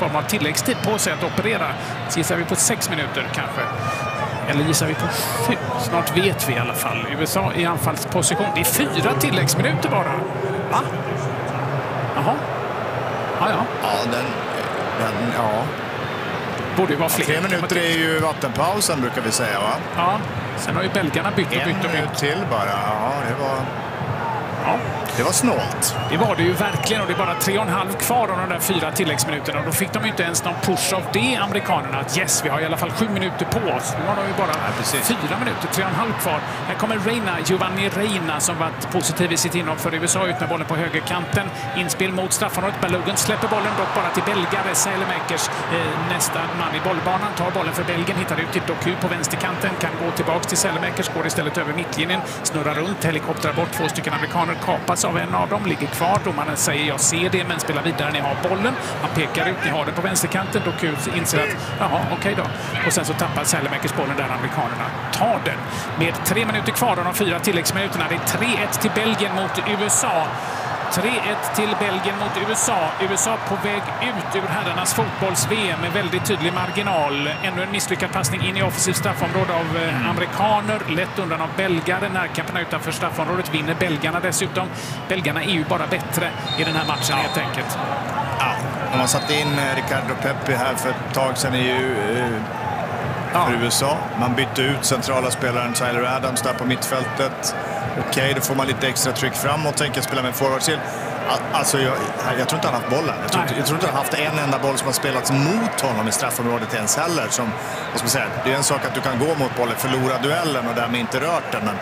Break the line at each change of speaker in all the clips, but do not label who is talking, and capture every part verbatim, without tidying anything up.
form av tilläggstid på sig att operera. Så gissar vi på sex minuter kanske. Eller gissar vi på sju? Snart vet vi i alla fall. U S A i anfallsposition. Det är fyra tilläggsminuter bara. Va? Jaha. Ja, ja.
Ja, den... den ja.
Borde ju vara fler.
Tre minuter är ju vattenpausen brukar vi säga, va?
Ja, sen har ju belgarna bytt och bytt och bytt.
En minut till bara. Ja, det var...
Ja.
Det var snålt.
Det var det ju verkligen och det är bara tre och en halv kvar av de där fyra tilläggsminuterna. Och då fick de ju inte ens någon push av det, amerikanerna. Att yes, vi har i alla fall sju minuter på oss. Nu har de ju bara ja, fyra minuter, tre och en halv kvar. Här kommer Reina, Giovanni Reina som varit positiv i sitt inhopp för U S A ut med bollen på högerkanten. Inspel mot straffområdet. Balogun släpper bollen dock bara till belgare. Sälemäkers eh, nästa man i bollbanan tar bollen för Belgien. Hittar ut till Doku på vänsterkanten. Kan gå tillbaks till Sälemäkers. Går istället över mittlinjen. Snurrar runt, helikoptrar bort. Två stycken amerikaner kapas av en av dem, ligger kvar. Domaren säger jag ser det men spelar vidare, ni har bollen. Han pekar ut, ni har den på vänsterkanten. Doku inser att jaha, okej okay då. Och sen så tappar Sälemäkers bollen där amerikanerna tar den. Med tre minuter kvar av de fyra tilläggsminuterna. Det är tre ett till Belgien mot U S A. tre ett till Belgien mot U S A. U S A på väg ut ur herrarnas fotbolls-V M med väldigt tydlig marginal. Ännu en misslyckad passning in i offensivt straffområde av eh, amerikaner. Lätt undan av belgare. Närkamperna utanför straffområdet vinner belgarna dessutom. Belgarna är ju bara bättre i den här matchen ja. helt enkelt.
Ja, om man satt in Ricardo Pepi här för ett tag sedan är ju eh, ja. för U S A. Man bytte ut centrala spelaren Tyler Adams där på mittfältet. Okej, okay, då får man lite extra tryck framåt, tänker spela med forwardsil. Alltså, jag, jag tror inte han har haft bollen. Jag tror, jag tror inte han har haft en enda boll som har spelats mot honom i straffområdet ens heller. Som, vad ska man säga, det är en sak att du kan gå mot bollen, förlora duellen och därmed inte rört den. Men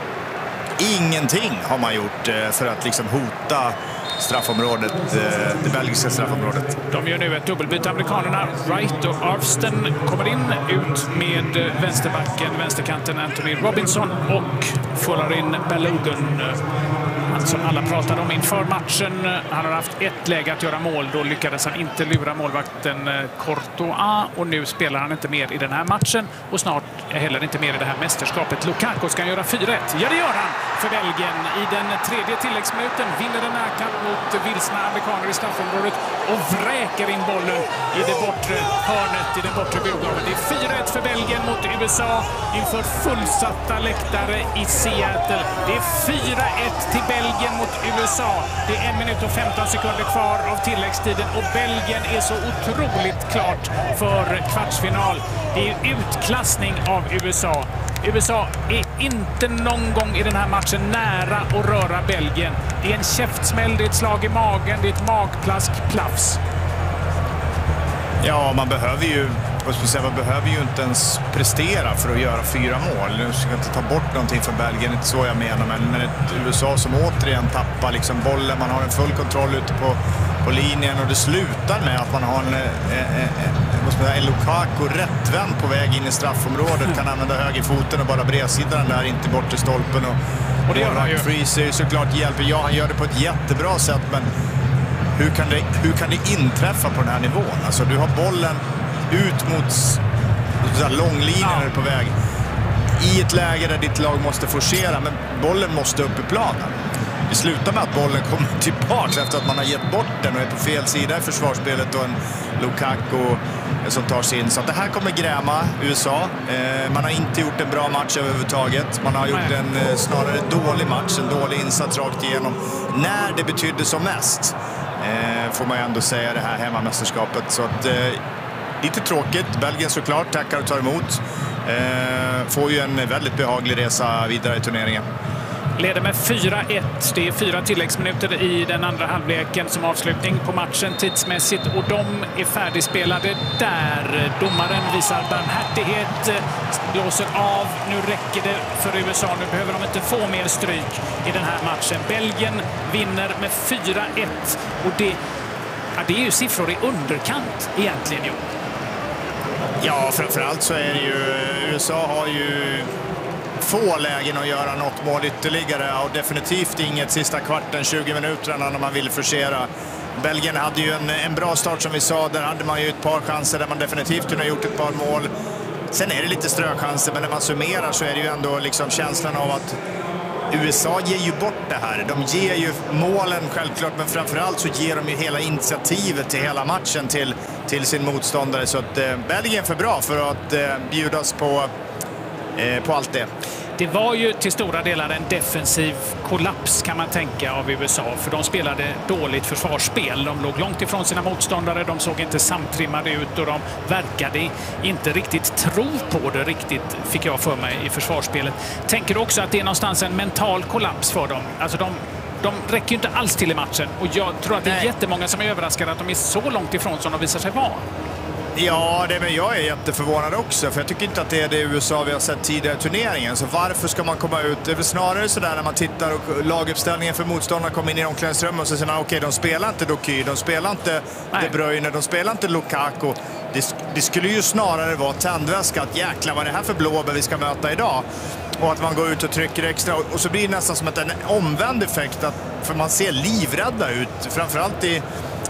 ingenting har man gjort för att liksom hota straffområdet, det belgiska straffområdet.
De gör nu ett dubbelbyte, amerikanerna. Wright och Arvsten kommer in ut med vänsterbacken, vänsterkanten Anthony Robinson och får in Balogun. Han som alla pratade om inför matchen. Han har haft ett läge att göra mål. Då lyckades han inte lura målvakten Courtois och nu spelar han inte mer i den här matchen och snart är heller inte mer i det här mästerskapet. Lukaku ska göra fyra ett. Ja, det gör han för Belgien. I den tredje tilläggsminuten vinner den närkamp mot vilsna amerikaner i straffområdet och vräker in bollen i det bortre hörnet, i den bortre budgången. Det är fyra ett för Belgien mot U S A inför fullsatta läktare i Seattle. Det är fyra ett till Belgien mot U S A. Det är en minut och femton sekunder kvar av tilläggstiden och Belgien är så otroligt klart för kvartsfinal. Det är utklassning av U S A. U S A är inte någon gång i den här matchen nära att röra Belgien. Det är en käftsmäll, det är ett slag i magen, det är ett magplask, plafs.
Ja, man behöver ju, man behöver ju inte ens prestera för att göra fyra mål. Nu ska jag inte ta bort någonting från Belgien, inte så jag menar, men, men ett U S A som återigen tappar liksom bollen, man har en full kontroll ute på, på linjen och det slutar med att man har en, en, en, en Lukaku rättvänd på väg in i straffområdet, kan använda högerfoten och bara bredsidan där, inte bort till stolpen. Och,
och det gör han ju.
Freezer såklart hjälper, ja han gör det på ett jättebra sätt, men hur kan det, hur kan det inträffa på den här nivån? Alltså du har bollen ut mot så långlinjen ja. på väg i ett läge där ditt lag måste forcera, men bollen måste upp i planen. Det slutar med att bollen kommer tillbaka efter att man har gett bort den och är på fel sida i försvarsspelet och en Lukaku som tar sig in. Så att det här kommer gräma U S A. Eh, man har inte gjort en bra match överhuvudtaget. Man har gjort en eh, snarare dålig match, en dålig insats rakt igenom. När det betydde som mest eh, får man ju ändå säga det här hemmamästerskapet. Så att eh, lite tråkigt. Belgien såklart tackar och tar emot. Eh, får ju en väldigt behaglig resa vidare i turneringen.
Leder med fyra ett. Det är fyra tilläggsminuter i den andra halvleken som avslutning på matchen tidsmässigt. Och de är färdigspelade där. Domaren visar barmhärtighet, blåser av. Nu räcker det för U S A. Nu behöver de inte få mer stryk i den här matchen. Belgien vinner med fyra ett. Och det, ja, det är ju siffror i underkant egentligen. Jo.
Ja, framförallt så är det ju... U S A har ju... få lägen att göra något mål ytterligare och definitivt inget sista kvarten, tjugo minuterna när man vill forcera. Belgien hade ju en, en bra start som vi sa, där hade man ju ett par chanser där man definitivt kunde ha gjort ett par mål. Sen är det lite ströchanser, men när man summerar så är det ju ändå liksom känslan av att U S A ger ju bort det här. De ger ju målen självklart, men framförallt så ger de ju hela initiativet till hela matchen till, till sin motståndare. Så att eh, Belgien är för bra för att eh, bjudas på, eh, på allt det.
Det var ju till stora delar en defensiv kollaps kan man tänka av U S A, för de spelade dåligt försvarsspel. De låg långt ifrån sina motståndare, de såg inte samtrimmade ut och de verkade inte riktigt tro på det riktigt, fick jag för mig, i försvarsspelet. Tänker du också att det är någonstans en mental kollaps för dem? Alltså de, de räcker ju inte alls till i matchen och jag tror att det är Nej. jättemånga som är överraskade att de är så långt ifrån som de visar sig vara.
Ja, det, men jag är jätteförvånad också, för jag tycker inte att det är det U S A vi har sett tidigare i turneringen. Så varför ska man komma ut? Det är väl snarare sådär när man tittar och laguppställningen för motståndarna kommer in i omklädningsrummet och så säger man okej, okay, de spelar inte Doky, de spelar inte Nej. De Bruyne, de spelar inte Lukaku. Det, det skulle ju snarare vara tändväska att jäkla vad är det här för blåbär vi ska möta idag? Och att man går ut och trycker extra. Och så blir det nästan som att en omvänd effekt, att, för man ser livrädda ut, framförallt i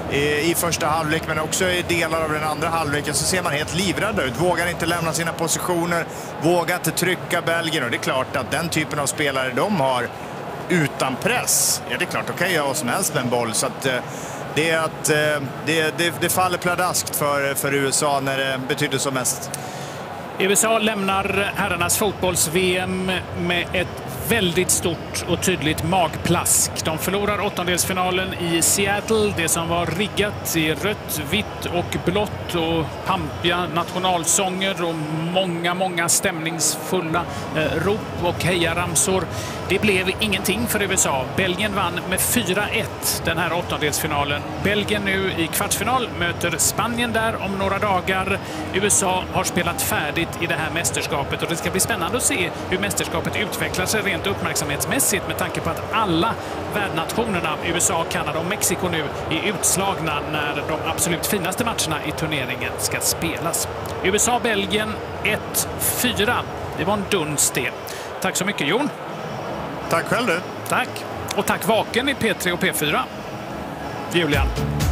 i första halvlek, men också i delar av den andra halvleken så ser man helt livrädda ut. Vågar inte lämna sina positioner, vågar inte trycka Belgien, och det är klart att den typen av spelare de har utan press, ja det är klart, de kan göra vad som helst med en boll, så att det är att det, det, det faller pladaskt för, för U S A när det betyder som mest.
U S A lämnar herrarnas fotbolls-V M med ett väldigt stort och tydligt magplask. De förlorar åttondelsfinalen i Seattle. Det som var riggat i rött, vitt och blått och pampiga nationalsånger och många, många stämningsfulla eh, rop och hejaramsor. Det blev ingenting för U S A. Belgien vann med fyra ett den här åttondelsfinalen. Belgien nu i kvartsfinal möter Spanien där om några dagar. U S A har spelat färdigt i det här mästerskapet och det ska bli spännande att se hur mästerskapet utvecklar sig rent uppmärksamhetsmässigt med tanke på att alla värdnationerna, U S A, Kanada och Mexiko, nu är utslagna när de absolut finaste matcherna i turneringen ska spelas. U S A-Belgien ett fyra. Det var en duns det. Tack så mycket, Jon.
Tack själv du.
Tack. Och tack Vaken i P tre och P fyra. Julian.